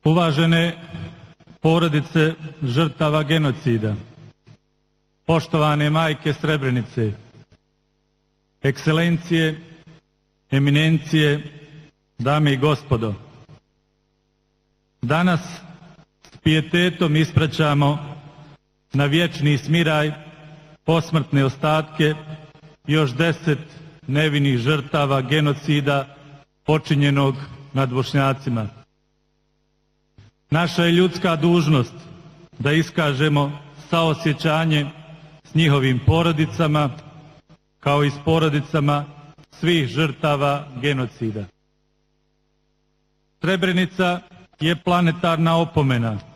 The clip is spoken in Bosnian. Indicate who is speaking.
Speaker 1: Uvažene porodice žrtava genocida, poštovane majke Srebrenice, ekscelencije, eminencije, dame i gospodo, danas s pijetetom ispraćamo na vječni smiraj posmrtne ostatke još 10 nevinih žrtava genocida počinjenog nad Bošnjacima. Naša je ljudska dužnost da iskažemo saosjećanje s njihovim porodicama, kao i s porodicama svih žrtava genocida. Srebrenica je planetarna opomena